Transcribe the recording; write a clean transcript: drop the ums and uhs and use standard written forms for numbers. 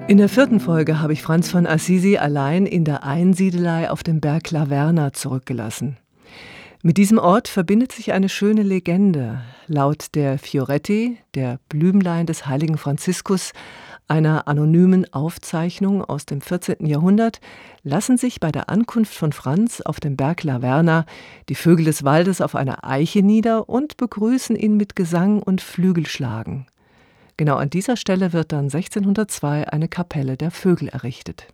In der 4. Folge habe ich Franz von Assisi allein in der Einsiedelei auf dem Berg Laverna zurückgelassen. Mit diesem Ort verbindet sich eine schöne Legende. Laut der Fioretti, der Blümlein des heiligen Franziskus, einer anonymen Aufzeichnung aus dem 14. Jahrhundert, lassen sich bei der Ankunft von Franz auf dem Berg Laverna die Vögel des Waldes auf einer Eiche nieder und begrüßen ihn mit Gesang und Flügelschlagen. Genau an dieser Stelle wird dann 1602 eine Kapelle der Vögel errichtet.